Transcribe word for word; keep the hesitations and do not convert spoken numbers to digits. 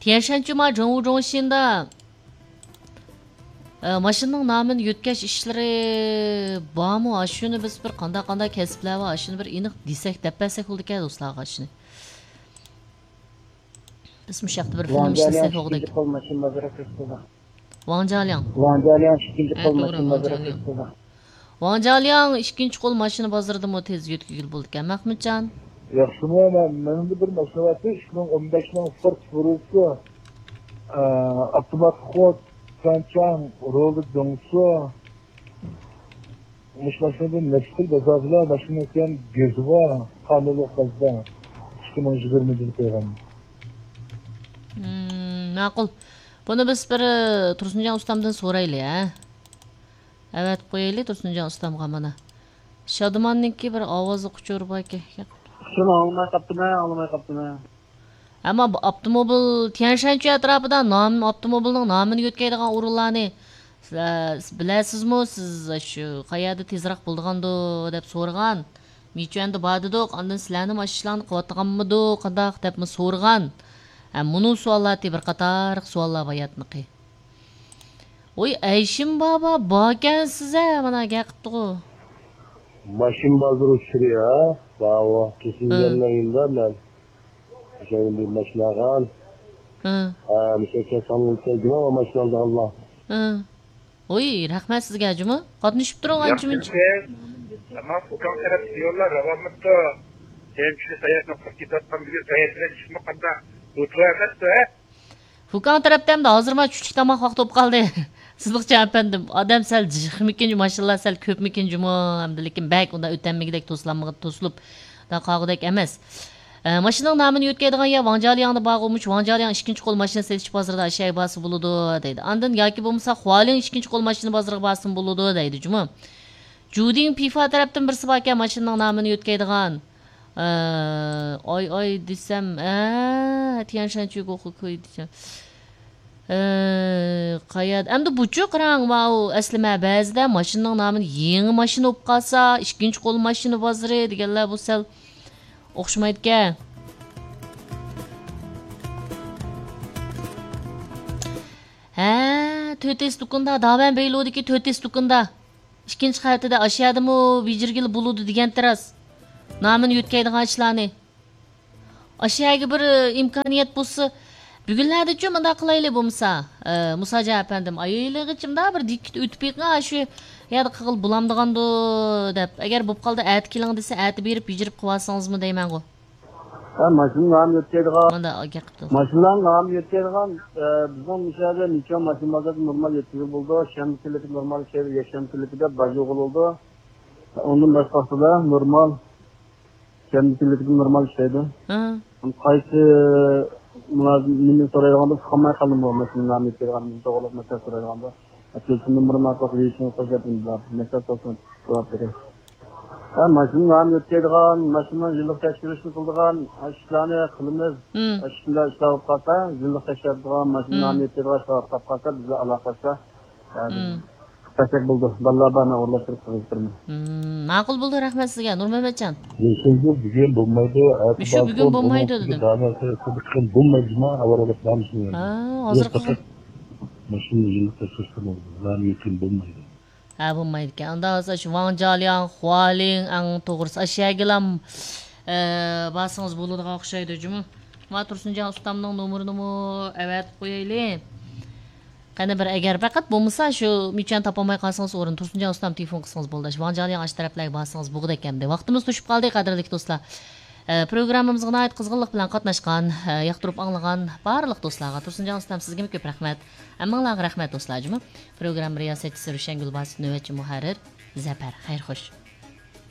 Tiyanshanchuma Zhongwu Zhongshinda maşının namını yötkeş işleri bağımı aşını biz bir qanda qanda kesipler var aşını bir iniq desek depesek oldu ki dostlar aşını. Biz müşakta bir film işlesek oldu ki. Wang Jialiang. Wang Jialiang ikinci kol maşın bazarı kısıldı. Wang Jialiang ikinci kol maşını bazarıda mı tez yötkügül buldu ki Mahmutcan? Yaxşı mı? Benim de bir mesele var. iki bin on beş'nin Ford Furusu, otomat kod, Kançan, Roldu Dongsu, Muşlaşında Meşgul Bezazla, başındayken gözü var, kanlı kazda. iki bin on yirmi peygamber. Hmm, ma'qul. Buni biz bir Tursunjon ustamdan so'raylik, ha. Evet, qo'yaylik Tursunjon ustamga mana. Shodumonninki bir ovozi quchur bor ekan. Şunu almay qaptimi, almay qaptimi. Ammo avtomobil Tiyanshanchi atrofida nom avtomobilning nomini yo'tkaydigan o'rinlarni bilasizmi? Siz shu qayerda tezroq bo'lgando deb so'ragan. Michanda bordiq, ondan sizlarni mashishlarni qilayotganmidi, qandoq debmi so'ragan. Bunu suallar bir qatar suallar bayatniki. Oy Ayşim baba bakan size mana gaqibdi. Maşın bazır uçuruyor. Baba kesinlikle ben. Şeyin bir maşinagan. Hı. Ha, mesela sanın tecrübe ama maşinagan Allah. Hı. Oy rahmat sizga jumi. Qatnashib turing ancha-muncha. Ama Fukan taraf diyorlar, Ravamıtta hemşire sayasını kitaptan bir sayasına çıkmakta oturamazsa. Fukan tarafdan da hozirma tushlik tomoq vaqt bo'lib qoldi. Sizlikcha apandim, odam sal jiqmikin, mashallah sal ko'pmikin jumi, hamda lekin bak unda o'tanmigidek to'slanmag'i to'silib, da qog'idek emas. Mashining nomini yo'tkaydigan ya Wang Jialiangni bag'ilmish, Wang Jialiang ikkinchi qo'l mashina setish bozorida ashay basi bo'ladi deydi. Andan yoki bo'lmasa Hualin ikkinchi qo'l mashina bozoriga basin bo'ladi deydi jumi. Juding Pifa tarafdan birsi bor ekan mashinaning nomini yo'tkaydigan. Oy oy desam, a Tiyanshanchiga o'qib qo'ydi. Qayad. Endi buchu qarang, mau aslima ba'zida mashinaning nomini yangi mashina bo'lib qolsa, ikkinchi qo'l mashina bozori deganlar bu sal o'xshamaydi-ku. Ha, to'rtinchi do'konda, Davan Beylodagi to'rtinchi do'konda. Ikkinchi qavatida ashadimi, bijirgil bo'ludi degan taras. Nomini yo'tkaydigan ishlarni. Ashaga bir imkoniyat bo'lsa, bugunlarda-chi menda qilaylik bo'lmasa, Musaja apandim, ayiligichimda bir dikit o'tib yiqqa shu yerda qilib bulamdigando deb. Agar bo'lib qoldi, at keling desa, at berib bijirib qo'yasingizmi deyman-ku. Ha, mashina nomini yo'tkaydigan. Menda qilibdi. Mashinaning nomini yo'tkaydigan, bizning mishalda necha mashinalarda normal yetkazib bo'ldi, shamchilik normal şey, yashamchilikda bajo'g'il bo'ldi. Ondan boshqasida normal Kendisi normal şeydi. Hı. Qaysi meni so'rayotganda hamma qaldim bu masalani aytganimda to'g'ri masala so'raganda. Aslida numrini aqlga yechishni qo'yganlar. Masala to'g'ri javob beradi. Ha, mashinalarni yo'tkaydigan, mashina yillik tekshirishni qildigan, ishlarni qilamiz. Ishlar ishlab qolsa, yillik tekshiradigan mashinalarni yo'tkaydigan ishlar qolsa, bizga aloqasi. Teşekkür buldu. Vallahi bana ulaştırıp kırıktırma. Hmm, ma'qul bo'ldi, rahmat sizga, Nurmamedjon. Şimdi bugün bulmaydı. Shu bugun bo'lmaydi dedim. Daha sonra kırıktırma bulmaydı mı? Havalara kalmışım. Ha, hozir qilib. Mashina yillik tekshirishni oldu. Zani yetim bulmaydı. Ha, bo'lmaydi ekan. Unda hozir shu Wang Jialiang, Hualin, ang to'g'risi ashagilam basingiz bo'ladigan o'xshaydi, jumi. Ma Tursunjon ustamning nomerini avat qo'yaylik. Qani bir agar faqat bo'lmasa shu michan topolmay qolsangiz o'rin Tursunjon ustam telefon qilsangiz bo'ldi. Wang Jialiang ash taraflarga borsangiz bo'ldi ekan-da. Vaqtimiz to'shib qoldi, qadrli do'stlar. Programmamizga nihoyat qizg'inlik bilan qatnashgan, yoqtirib anglagan barliq do'stlarga Tursunjon ustam sizga ko'p rahmat. Hammanglarga rahmat do'stlar. Programma riyosatchisi Rushan Gulbasov, navbatchi muharrir Zafar. Xayr xo'sh.